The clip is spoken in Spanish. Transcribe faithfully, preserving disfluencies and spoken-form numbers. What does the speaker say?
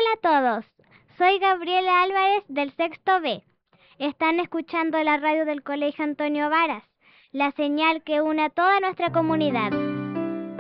a todos, soy Gabriela Álvarez del sexto B. Están escuchando la radio del Colegio Antonio Varas, la señal que une a toda nuestra comunidad.